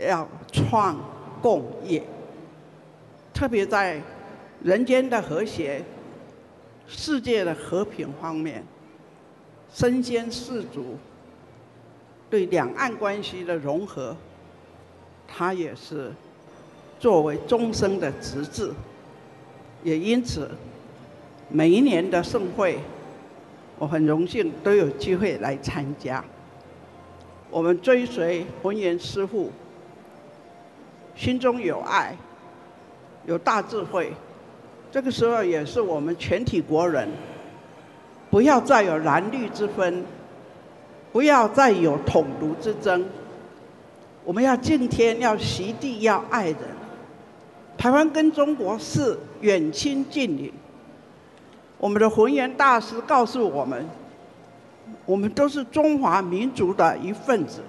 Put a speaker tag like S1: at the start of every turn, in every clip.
S1: 要创共业，特别在人间的和谐、世界的和平方面，身先士卒，对两岸关系的融合，它也是作为终生的职责。也因此，每一年的盛会，我很荣幸都有机会来参加。我们追随文言师父，心中有爱，有大智慧。这个时候也是我们全体国人，不要再有蓝绿之分，不要再有统独之争。我们要敬天，要惜地，要爱人。台湾跟中国是远亲近邻。我们的文言大师告诉我们，我们都是中华民族的一份子。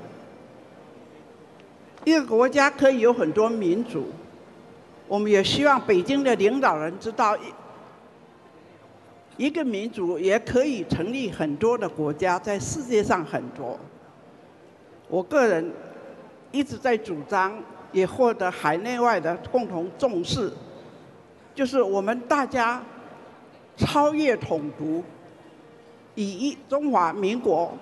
S1: 一个国家可以有很多民族，我们也希望北京的领导人知道，一个民族也可以成立很多的国家，在世界上很多。我个人一直在主张，也获得海内外的共同重视，就是我们大家超越统独，以中华民国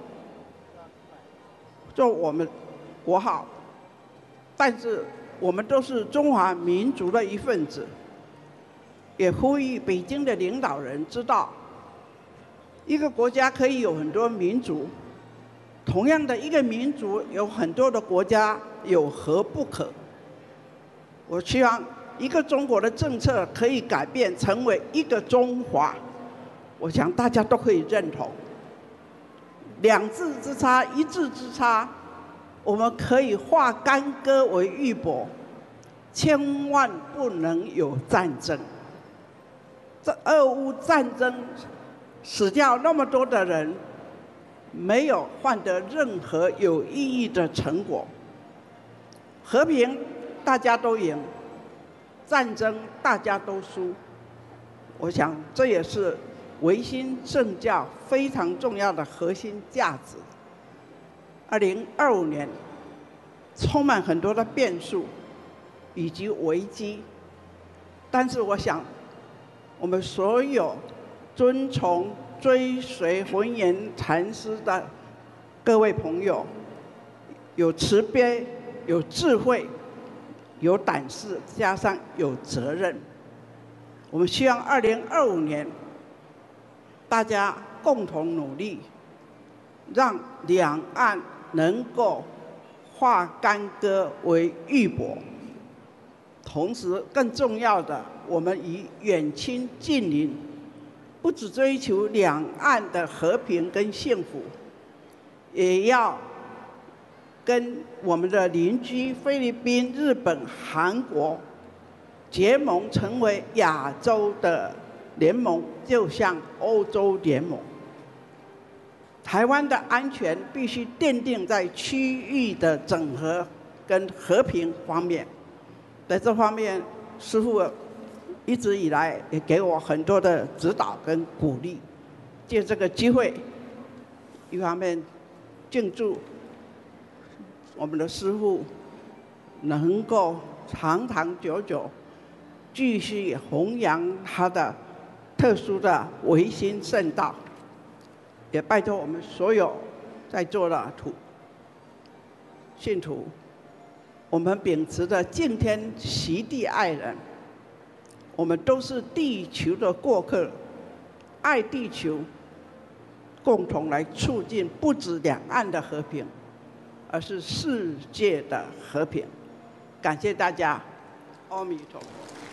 S1: 做我们国号，但是我们都是中华民族的一份子。也呼吁北京的领导人知道，一个国家可以有很多民族，同样的一个民族有很多的国家，有何不可？我希望一个中国的政策可以改变，成为一个中华，我想大家都可以认同。两字之差，一字之差，我们可以化干戈为玉帛，千万不能有战争。这俄乌战争死掉那么多的人，没有换得任何有意义的成果。和平大家都赢，战争大家都输。我想这也是维新政教非常重要的核心价值。2025年充满很多的变数以及危机，但是我想我们所有遵从追随文言禅师的各位朋友，有慈悲，有智慧，有胆识，加上有责任。我们希望2025年大家共同努力，让两岸能够化干戈为玉帛。同时更重要的，我们以远亲近邻，不只追求两岸的和平跟幸福，也要跟我们的邻居菲律宾、日本、韩国结盟，成为亚洲的联盟，就像欧洲联盟。台湾的安全必须奠定在区域的整合跟和平方面。在这方面，师父一直以来也给我很多的指导跟鼓励。借这个机会，一方面敬祝我们的师父能够长长久久继续弘扬他的特殊的维新圣道，也拜托我们所有在座的信徒，我们秉持着敬天惜地爱人，我们都是地球的过客，爱地球，共同来促进不止两岸的和平，而是世界的和平。感谢大家，阿弥陀佛。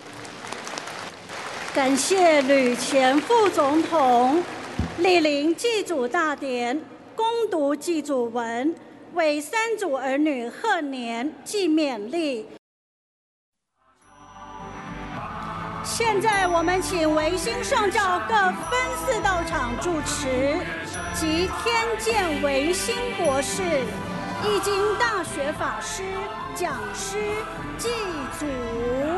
S2: 感谢吕前副总统莅临祭祖大典，恭读祭祖文，为三组儿女贺年祭勉励。现在我们请维新圣教各分寺到场主持，及天健维新博士、易经大学法师讲师祭祖。